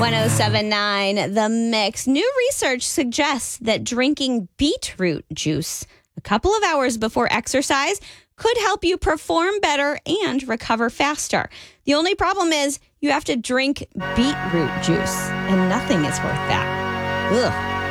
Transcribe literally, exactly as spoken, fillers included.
ten seventy-nine The Mix. New research suggests that drinking beetroot juice a couple of hours before exercise could help you perform better and recover faster. The only problem is you have to drink beetroot juice, and nothing is worth that. Ugh.